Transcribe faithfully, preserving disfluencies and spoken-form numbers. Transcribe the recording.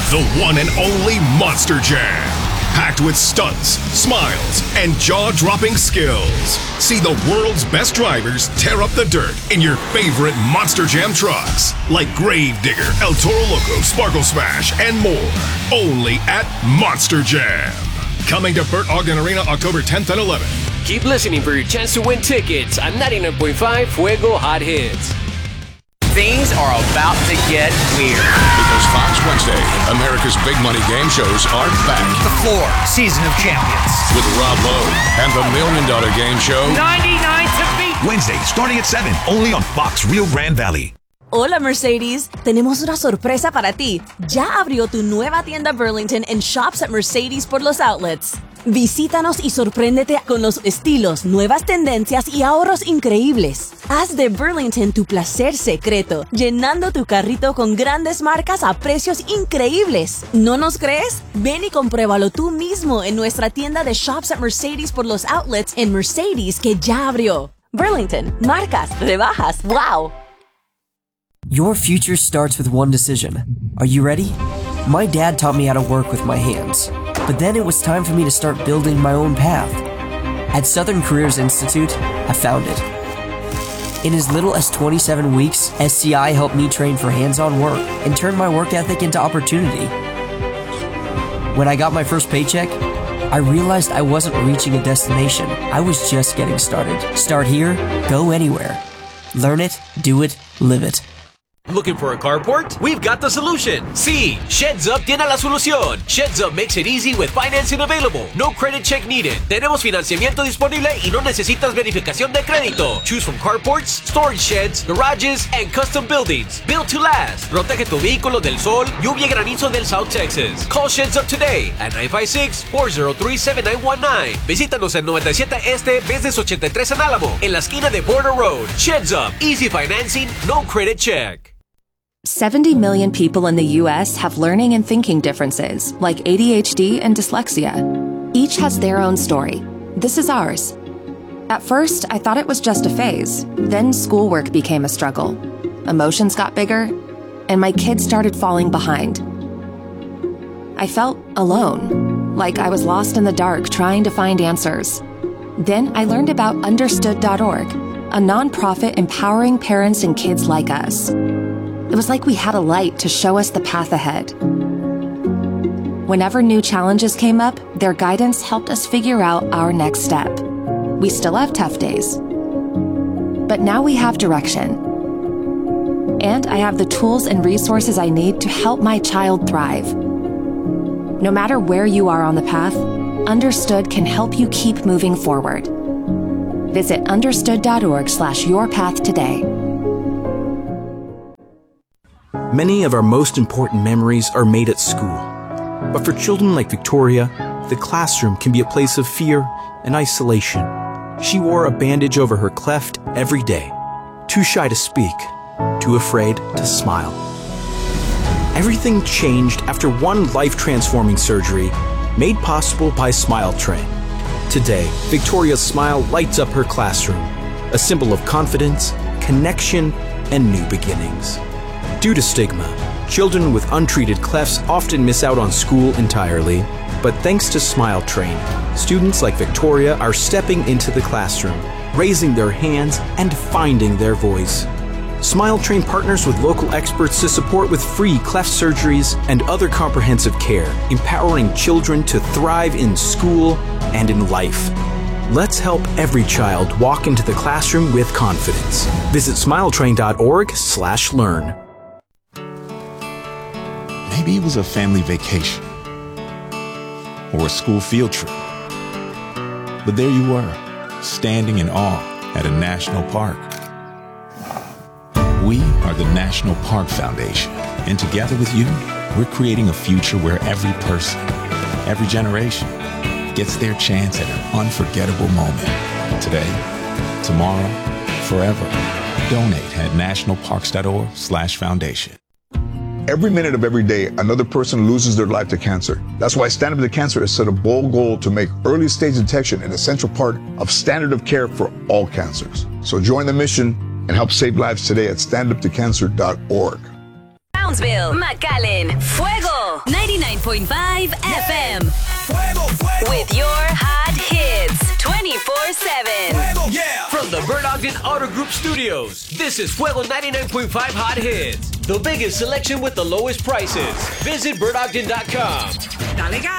the one and only Monster Jam. Packed with stunts, smiles, and jaw-dropping skills. See the world's best drivers tear up the dirt in your favorite Monster Jam trucks. Like Gravedigger, El Toro Loco, Sparkle Smash, and more. Only at Monster Jam. Coming to Burt Ogden Arena October tenth and eleventh. Keep listening for your chance to win tickets at ninety-nine point five Fuego Hot Hits. Things are about to get weird. Because Fox Wednesday, America's big money game shows are back. The Floor, Season of Champions. With Rob Lowe and the Million Dollar Game Show. ninety-nine to beat. Wednesday, starting at seven, only on Fox Rio Grande Valley. Hola Mercedes, tenemos una sorpresa para ti. Ya abrió tu nueva tienda Burlington en Shops at Mercedes por los outlets. Visítanos y sorpréndete con los estilos, nuevas tendencias y ahorros increíbles. Haz de Burlington tu placer secreto, llenando tu carrito con grandes marcas a precios increíbles. ¿No nos crees? Ven y compruébalo tú mismo en nuestra tienda de Shops at Mercedes por los outlets en Mercedes que ya abrió. Burlington, marcas, rebajas, wow. Your future starts with one decision. Are you ready? My dad taught me how to work with my hands, but then it was time for me to start building my own path. At Southern Careers Institute, I found it. In as little as twenty-seven weeks, S C I helped me train for hands-on work and turn my work ethic into opportunity. When I got my first paycheck, I realized I wasn't reaching a destination. I was just getting started. Start here, go anywhere. Learn it, do it, live it. Looking for a carport? We've got the solution. Sí, Sheds Up tiene la solución. Sheds Up makes it easy with financing available. No credit check needed. Tenemos financiamiento disponible y no necesitas verificación de crédito. Choose from carports, storage sheds, garages, and custom buildings. Built to last. Protege tu vehículo del sol, lluvia y granizo del South Texas. Call Sheds Up today at nine five six, four zero three, seven nine one nine. Visítanos en noventa y siete Este, Business ochenta y tres en Álamo, en la esquina de Border Road. Sheds Up. Easy financing, no credit check. seventy million people in the U S have learning and thinking differences, like A D H D and dyslexia. Each has their own story. This is ours. At first, I thought it was just a phase. Then schoolwork became a struggle. Emotions got bigger, and my kids started falling behind. I felt alone, like I was lost in the dark trying to find answers. Then I learned about Understood dot org, a nonprofit empowering parents and kids like us. It was like we had a light to show us the path ahead. Whenever new challenges came up, their guidance helped us figure out our next step. We still have tough days, but now we have direction. And I have the tools and resources I need to help my child thrive. No matter where you are on the path, Understood can help you keep moving forward. Visit understood dot org slash your path today. Many of our most important memories are made at school. But for children like Victoria, the classroom can be a place of fear and isolation. She wore a bandage over her cleft every day, too shy to speak, too afraid to smile. Everything changed after one life-transforming surgery made possible by Smile Train. Today, Victoria's smile lights up her classroom, a symbol of confidence, connection, and new beginnings. Due to stigma, children with untreated clefts often miss out on school entirely, but thanks to Smile Train, students like Victoria are stepping into the classroom, raising their hands, and finding their voice. Smile Train partners with local experts to support with free cleft surgeries and other comprehensive care, empowering children to thrive in school and in life. Let's help every child walk into the classroom with confidence. Visit smile train dot org slash learn. Maybe it was a family vacation or a school field trip. But there you were, standing in awe at a national park. We are the National Park Foundation, and together with you, we're creating a future where every person, every generation, gets their chance at an unforgettable moment. Today, tomorrow, forever. Donate at national parks dot org slash foundation. Every minute of every day, another person loses their life to cancer. That's why Stand Up to Cancer has set a bold goal to make early stage detection an essential part of standard of care for all cancers. So join the mission and help save lives today at stand up to cancer dot org. Brownsville, McAllen, Fuego, point five F M. With your hot hits twenty-four seven. From the Bert Ogden Auto Group Studios, this is Fuego ninety-nine point five Hot Hits. The biggest selection with the lowest prices. Visit bert ogden dot com. Dale gas.